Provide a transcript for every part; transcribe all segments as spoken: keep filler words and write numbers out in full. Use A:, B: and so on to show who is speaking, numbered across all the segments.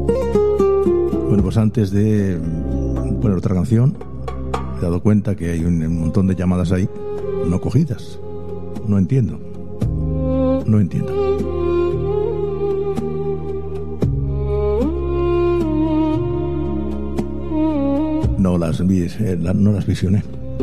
A: Bueno, pues antes de poner otra canción, he dado cuenta que hay un, un montón de llamadas ahí no cogidas. No entiendo. No entiendo. No las, eh, no las visioné.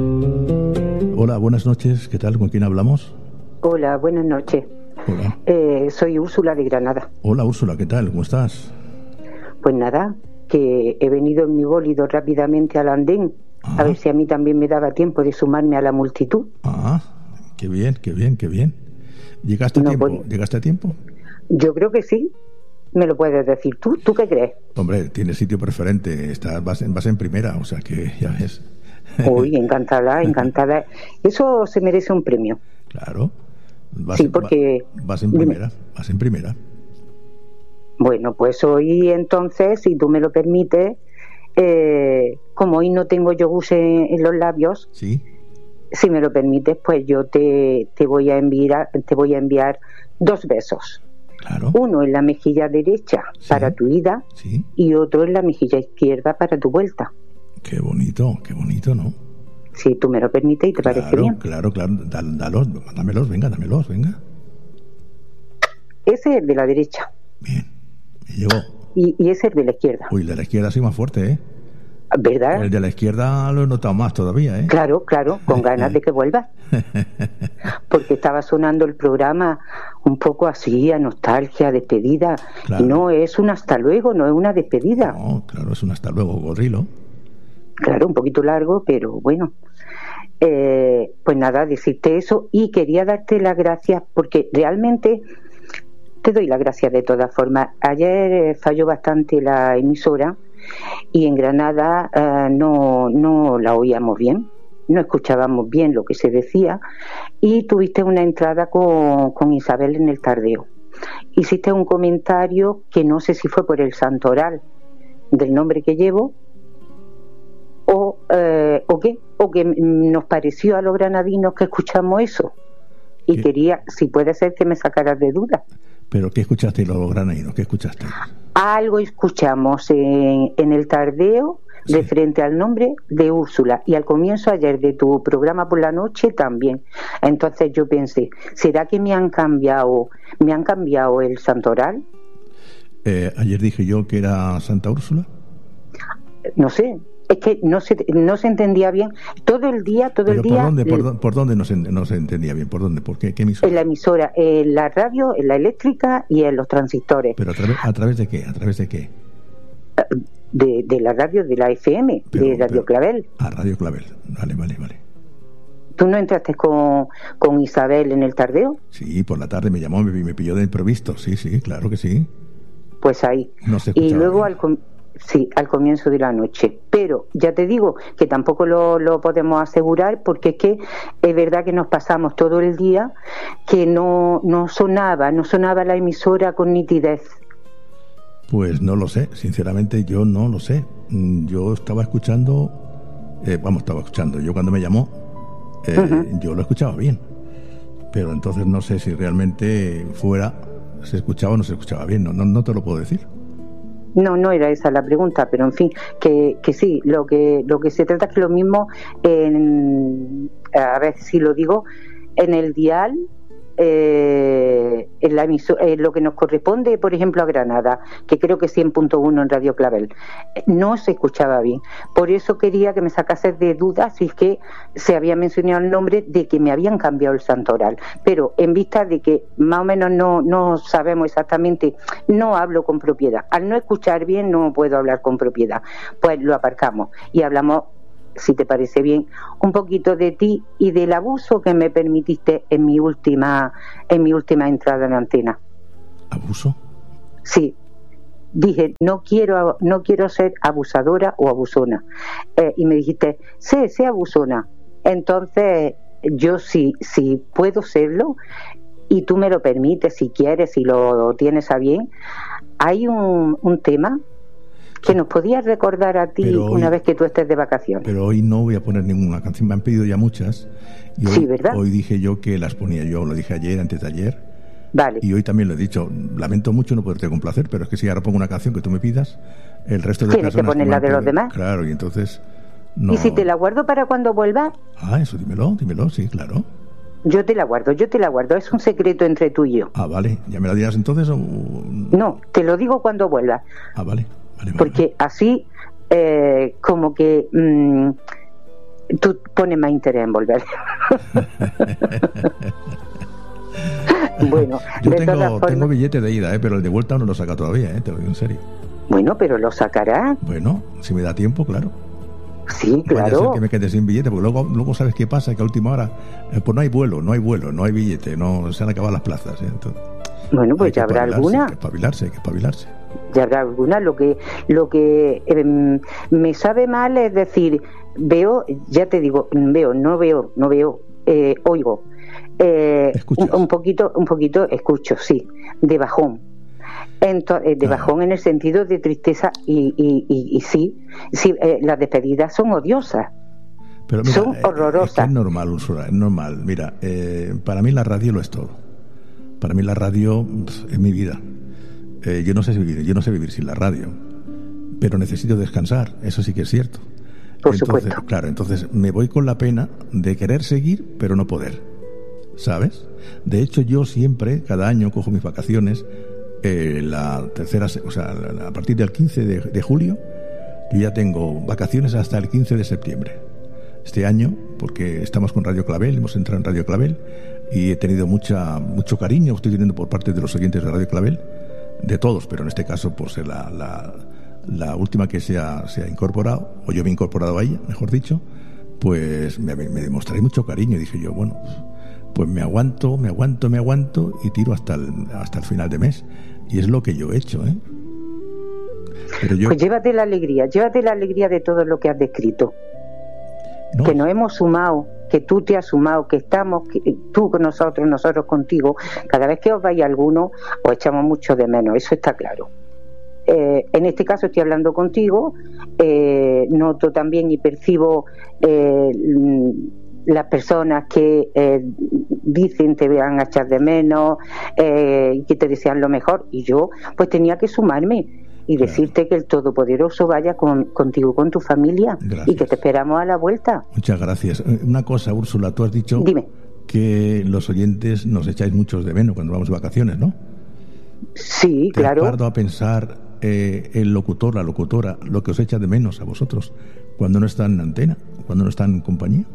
A: Hola, buenas noches. ¿Qué tal? ¿Con quién hablamos?
B: Hola, buenas noches.
A: Hola.
B: Eh, soy Úrsula de Granada.
A: Hola, Úrsula. ¿Qué tal? ¿Cómo estás?
B: Pues nada, que he venido en mi bólido rápidamente al andén. Ah. A ver si a mí también me daba tiempo de sumarme a la multitud.
A: Ah, qué bien, qué bien, qué bien. ¿Llegaste a
B: no,
A: tiempo?
B: Pues,
A: ¿Llegaste a tiempo?
B: Yo creo que sí. ¿Me lo puedes decir tú? ¿Tú qué crees?
A: Hombre, tienes sitio preferente. Estás, vas, en, vas en primera, o sea que ya ves.
B: Uy, encantada, encantada. Eso se merece un premio.
A: Claro. Vas,
B: sí, porque...
A: Vas en primera, vas en primera.
B: Bueno, pues hoy entonces, si tú me lo permites, eh, como hoy no tengo yogur en, en los labios,
A: sí.
B: Si me lo permites, pues yo te, te voy a enviar, te voy a enviar dos besos.
A: Claro.
B: Uno en la mejilla derecha sí. para tu ida
A: sí.
B: y otro en la mejilla izquierda para tu vuelta.
A: Qué bonito, qué bonito, ¿no?
B: Si tú me lo permites y te
A: claro,
B: parece bien.
A: Claro, claro, dalos, dámelos, venga, dámelos, venga.
B: Ese es el de la derecha.
A: Bien, me llegó.
B: Y, y ese es el de la izquierda.
A: Uy, el de la izquierda sí más fuerte, ¿eh?
B: ¿Verdad?
A: El de la izquierda lo he notado más todavía, ¿eh?
B: Claro, claro, con ganas de que vuelva. Porque estaba sonando el programa un poco así, a nostalgia, despedida. Claro. Y no es un hasta luego, no es una despedida.
A: No, claro, es un hasta luego, Godrilo.
B: Claro, un poquito largo, pero bueno. Eh, pues nada, decirte eso y quería darte las gracias porque realmente te doy las gracias de todas formas. Ayer eh, falló bastante la emisora y en Granada eh, no, no la oíamos bien, no escuchábamos bien lo que se decía y tuviste una entrada con, con Isabel en el tardeo. Hiciste un comentario que no sé si fue por el santoral del nombre que llevo o, eh, o qué, o que nos pareció a los granadinos que escuchamos eso y ¿Qué? Quería, si puede ser, que me sacaras de dudas.
A: ¿Pero qué escuchaste los granadinos? ¿Qué escuchaste?
B: Algo escuchamos en, en el tardeo de sí. frente al nombre de Úrsula y al comienzo ayer de tu programa por la noche también. Entonces yo pensé, ¿será que me han cambiado, me han cambiado el santoral?
A: Eh, ayer dije yo que era Santa Úrsula.
B: No sé. Es que no se, no se entendía bien. Todo el día, todo
A: ¿Pero
B: el día...
A: ¿Por dónde, por, por dónde no, se, no se entendía bien? ¿Por dónde? ¿Por qué? ¿Qué emisora?
B: En la emisora, en la radio, en la eléctrica y en los transistores.
A: ¿Pero a través, a través de qué? ¿A través de qué?
B: De, de la radio, de la F M, pero, de Radio
A: pero,
B: Clavel.
A: Ah, Radio Clavel. Vale, vale, vale.
B: ¿Tú no entraste con, con Isabel en el tardeo?
A: Sí, por la tarde me llamó, me, me pilló de imprevisto. Sí, sí, claro que sí.
B: Pues ahí.
A: No se
B: y luego
A: bien.
B: al... Com- Sí, al comienzo de la noche. Pero ya te digo que tampoco lo, lo podemos asegurar porque es que es verdad que nos pasamos todo el día que no, no sonaba, no sonaba la emisora con nitidez.
A: Pues no lo sé, sinceramente yo no lo sé. Yo estaba escuchando, eh, vamos, estaba escuchando. Yo cuando me llamó, eh, uh-huh. yo lo escuchaba bien. Pero entonces no sé si realmente fuera, se escuchaba o no se escuchaba bien. No, no, no te lo puedo decir.
B: No, no era esa la pregunta, pero en fin, que, que sí, lo que lo que se trata es que lo mismo, en, a ver si lo digo, en el dial, eh, en, la emisora, en lo que nos corresponde, por ejemplo, a Granada, que creo que cien punto uno en Radio Clavel, no se escuchaba bien. Por eso quería que me sacases de dudas si es que se había mencionado el nombre de que me habían cambiado el santoral. Pero en vista de que más o menos no, no sabemos exactamente, no hablo con propiedad. Al no escuchar bien no puedo hablar con propiedad. Pues lo aparcamos y hablamos, si te parece bien, un poquito de ti y del abuso que me permitiste en mi última en mi última entrada en la antena.
A: ¿Abuso?
B: Sí. Dije, no quiero no quiero ser abusadora o abusona. Eh, y me dijiste, sé, sé abusona. Entonces, yo sí, sí puedo serlo y tú me lo permites si quieres, si lo tienes a bien. Hay un, un tema que nos podías recordar a ti hoy, una vez que tú estés de vacaciones.
A: Pero hoy no voy a poner ninguna canción, me han pedido ya muchas. Y hoy,
B: sí, ¿verdad?
A: Hoy dije yo que las ponía yo, lo dije ayer, antes de ayer,
B: Vale.
A: Y hoy también lo he dicho, lamento mucho no poderte complacer, pero es que si ahora pongo una canción que tú me pidas, el resto de
B: tienes que poner la de los demás.
A: Claro, y entonces no.
B: ¿Y si te la guardo para cuando vuelvas?
A: Ah, eso dímelo, dímelo, sí, claro.
B: Yo te la guardo, yo te la guardo, es un secreto entre tú y yo.
A: Ah, vale, ¿ya me la dirás entonces o...?
B: No, te lo digo cuando vuelvas.
A: Ah, vale, vale, vale.
B: Porque así, eh, como que mmm, tú pones más interés en volver. Bueno,
A: yo
B: de
A: tengo,
B: todas formas,
A: tengo billete de ida, ¿eh? Pero el de vuelta no lo saca todavía, ¿eh? Te lo digo en serio.
B: Bueno, pero lo sacará.
A: Bueno, si me da tiempo, claro.
B: Sí, claro.
A: Vaya a ser que me quede sin billete, porque luego, luego sabes qué pasa, que a última hora, eh, pues no hay vuelo, no hay vuelo, no hay billete, no se han acabado las plazas, ¿eh? Entonces,
B: bueno, pues ya habrá alguna.
A: Hay que espabilarse, hay que espabilarse.
B: Ya habrá alguna. Lo que, lo que eh, me sabe mal es decir, veo, ya te digo, veo, no veo, no veo, eh, oigo. Eh, un, un poquito, un poquito, escucho, sí, de bajón. Entonces, de bajón en el sentido de tristeza y, y, y, y sí, sí eh, las despedidas son odiosas.
A: Pero mira,
B: son horrorosas.
A: Es, que es normal, Úrsula, es normal. Mira, eh, para mí la radio lo es todo. Para mí la radio pff, es mi vida. Eh, yo no sé vivir, yo no sé vivir sin la radio, pero necesito descansar. Eso sí que es cierto.
B: Por
A: entonces,
B: supuesto.
A: Claro, entonces me voy con la pena de querer seguir, pero no poder. ¿Sabes? De hecho, yo siempre, cada año, cojo mis vacaciones. Eh, la tercera, o sea, a partir del quince de, de julio, yo ya tengo vacaciones hasta el quince de septiembre. Este año, porque estamos con Radio Clavel, hemos entrado en Radio Clavel y he tenido mucha mucho cariño, estoy teniendo por parte de los oyentes de Radio Clavel, de todos, pero en este caso, pues la, la, la última que se ha, se ha incorporado, o yo me he incorporado a ella, mejor dicho, pues me, me demostraré mucho cariño. Y dije yo, bueno, pues me aguanto, me aguanto, me aguanto y tiro hasta el, hasta el final de mes. Y es lo que yo he hecho, ¿eh? Pero yo...
B: Pues llévate la alegría, llévate la alegría de todo lo que has descrito. No. Que nos hemos sumado, que tú te has sumado, que estamos, que tú con nosotros, nosotros contigo. Cada vez que os vaya alguno, os echamos mucho de menos, eso está claro. Eh, en este caso estoy hablando contigo, eh, noto también y percibo... Eh, las personas que eh, dicen te van a echar de menos, eh, que te desean lo mejor, y yo pues tenía que sumarme y decirte claro. Que el Todopoderoso vaya con, contigo, con tu familia. Gracias. Y que te esperamos a la vuelta.
A: Muchas gracias. Una cosa, Úrsula, tú has dicho
B: Dime.
A: Que los oyentes nos echáis muchos de menos cuando vamos de vacaciones, ¿no?
B: Sí,
A: ¿Te
B: claro.
A: Te acuerdo a pensar eh, el locutor, la locutora, lo que os echa de menos a vosotros cuando no están en antena, cuando no están en compañía.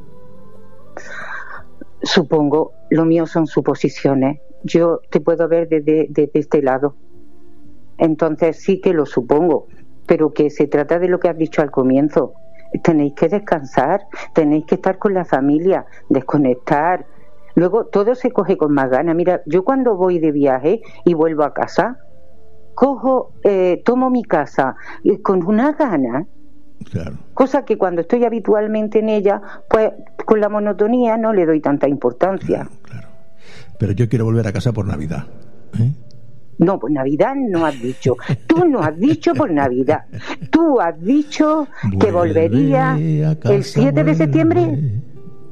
B: Supongo, lo mío son suposiciones. Yo te puedo ver desde, desde este lado. Entonces sí que lo supongo, pero que se trata de lo que has dicho al comienzo. Tenéis que descansar, tenéis que estar con la familia, desconectar. Luego todo se coge con más ganas. Mira, yo cuando voy de viaje y vuelvo a casa, cojo, eh, tomo mi casa con una gana.
A: Claro.
B: Cosa que cuando estoy habitualmente en ella, pues con la monotonía no le doy tanta importancia.
A: Claro, claro. Pero yo quiero volver a casa por Navidad, ¿eh?
B: No, por Navidad no has dicho. Tú no has dicho por Navidad. Tú has dicho que volvería el siete de septiembre.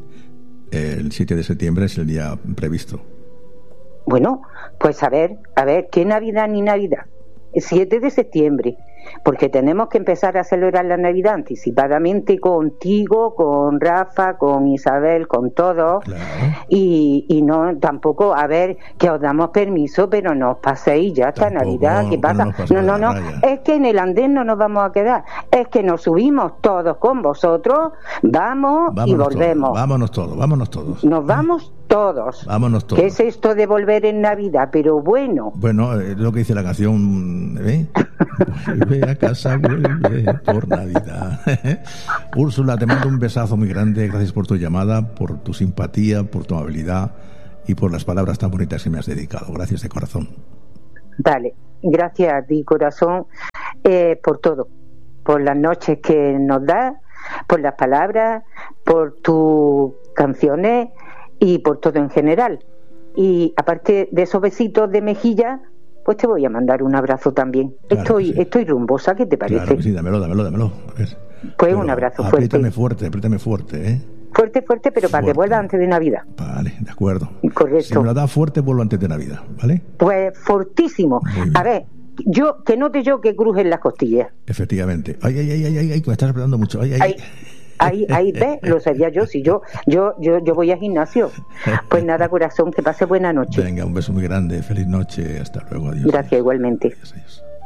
A: El siete de septiembre es el día previsto.
B: Bueno, pues a ver, a ver, ¿qué Navidad ni Navidad? El siete de septiembre. Porque tenemos que empezar a celebrar la Navidad anticipadamente contigo, con Rafa, con Isabel, con todos.
A: Claro.
B: Y, y no tampoco, a ver, que os damos permiso, pero no os paséis ya hasta tampoco, Navidad. ¿Qué pasa? No, no, no, no. Es que en el andén no nos vamos a quedar. Es que nos subimos todos con vosotros, vamos vámonos y volvemos.
A: Todos, vámonos todos, vámonos todos.
B: Nos vamos todos.
A: Vámonos todos.
B: ¿Qué es esto de volver en Navidad? Pero bueno.
A: Bueno, es lo que dice la canción, ¿eh? Vuelve a casa, vuelve por Navidad. Úrsula, te mando un besazo muy grande. Gracias por tu llamada, por tu simpatía, por tu amabilidad y por las palabras tan bonitas que me has dedicado. Gracias de corazón.
B: Dale, gracias a ti, corazón, eh, por todo. Por las noches que nos das, por las palabras, por tus canciones y por todo en general. Y aparte de esos besitos de mejilla, pues te voy a mandar un abrazo también. Claro estoy sí. estoy rumbosa, ¿qué te parece?
A: Claro que sí, dámelo, dámelo, dámelo. A ver.
B: Pues pero un abrazo fuerte.
A: Apriétame fuerte, apriétame fuerte, ¿eh?
B: Fuerte, fuerte, pero para
A: Fuerte.
B: que vuelva antes de Navidad.
A: Vale, de acuerdo.
B: Correcto.
A: Si me lo da fuerte, vuelvo antes de Navidad, ¿vale?
B: Pues fortísimo. A ver, yo que note yo que crujen las costillas.
A: Efectivamente. Ay, ay, ay, ay, ay, ay, que me estás apretando mucho. Ay, ay, ay.
B: Ahí, ahí ves, lo sabía yo, si yo, yo, yo, yo voy al gimnasio. Pues nada, corazón, que pase buena noche.
A: Venga, un beso muy grande, feliz noche, hasta luego, adiós.
B: Gracias,
A: adiós.
B: igualmente.
A: Adiós, adiós.